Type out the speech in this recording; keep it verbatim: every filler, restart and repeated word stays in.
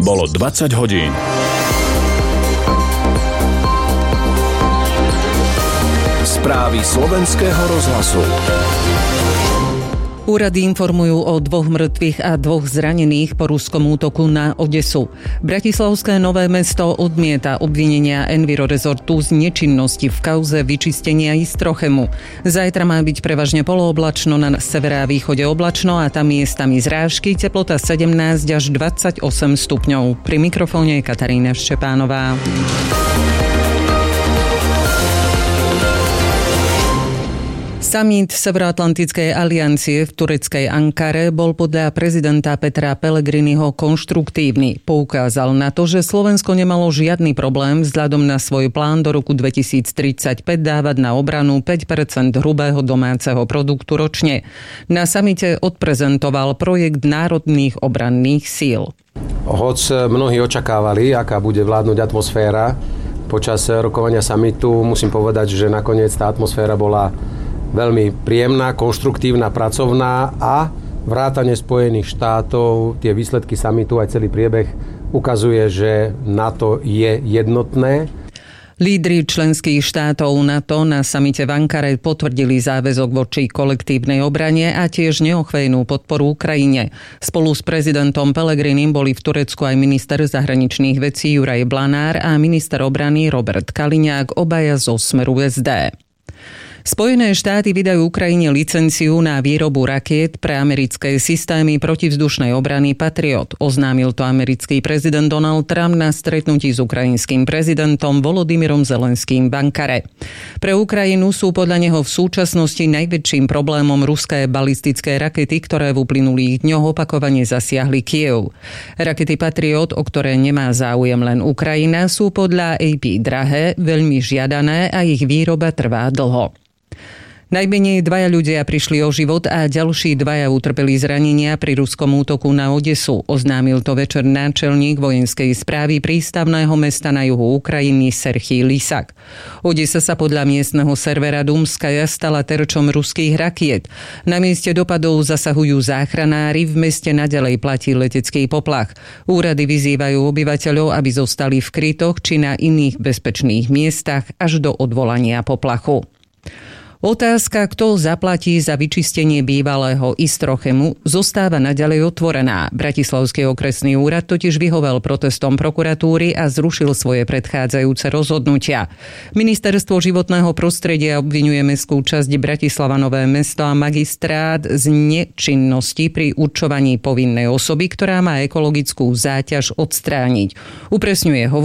Bolo dvadsať hodín. Správy slovenského rozhlasu. Úrady informujú o dvoch mŕtvych a dvoch zranených po ruskom útoku na Odesu. Bratislavské Nové Mesto odmieta obvinenia Envirorezortu z nečinnosti v kauze vyčistenia Istrochemu. Zajtra má byť prevažne polooblačno, na severe a východe oblačno a tam miestami zrážky, teplota sedemnásť až dvadsaťosem stupňov. Pri mikrofóne je Katarína Ščepánová. Summit Severoatlantickej aliancie v tureckej Ankare bol podľa prezidenta Petra Pellegriniho konštruktívny. Poukázal na to, že Slovensko nemalo žiadny problém vzhľadom na svoj plán do roku dvetisíctridsaťpäť dávať na obranu päť percent hrubého domáceho produktu ročne. Na samite odprezentoval projekt národných obranných síl. Hoc mnohí očakávali, aká bude vládnuť atmosféra počas rokovania samitu, musím povedať, že nakoniec tá atmosféra bola veľmi príjemná, konštruktívna, pracovná a vrátane Spojených štátov, tie výsledky samitu aj celý priebeh ukazuje, že NATO je jednotné. Lídri členských štátov NATO na samite v Ankare potvrdili záväzok voči kolektívnej obrane a tiež neochvejnú podporu Ukrajine. Spolu s prezidentom Pellegrinim boli v Turecku aj minister zahraničných vecí Juraj Blanár a minister obrany Robert Kaliňák, obaja zo Smeru es dé. Spojené štáty vydajú Ukrajine licenciu na výrobu rakiet pre americké systémy protivzdušnej obrany Patriot. Oznámil to americký prezident Donald Trump na stretnutí s ukrajinským prezidentom Volodymyrom Zelenským v Ankare. Pre Ukrajinu sú podľa neho v súčasnosti najväčším problémom ruské balistické rakety, ktoré v uplynulých dňoch opakovane zasiahli Kyjev. Rakety Patriot, o ktoré nemá záujem len Ukrajina, sú podľa á pé drahé, veľmi žiadané a ich výroba trvá dlho. Najmenej dvaja ľudia prišli o život a ďalší dvaja utrpeli zranenia pri ruskom útoku na Odesu. Oznámil to večer náčelník vojenskej správy prístavného mesta na juhu Ukrajiny Serhij Lysak. Odesa sa podľa miestneho servera Dumskaja stala terčom ruských rakiet. Na mieste dopadov zasahujú záchranári, v meste naďalej platí letecký poplach. Úrady vyzývajú obyvateľov, aby zostali v krytoch či na iných bezpečných miestach až do odvolania poplachu. Otázka, kto zaplatí za vyčistenie bývalého Istrochemu, zostáva naďalej otvorená. Bratislavský okresný úrad totiž vyhovel protestom prokuratúry a zrušil svoje predchádzajúce rozhodnutia. Ministerstvo životného prostredia obviňuje mestskú časť Bratislava Nové Mesto a magistrát z nečinnosti pri určovaní povinnej osoby, ktorá má ekologickú záťaž odstrániť. Upresňuje ho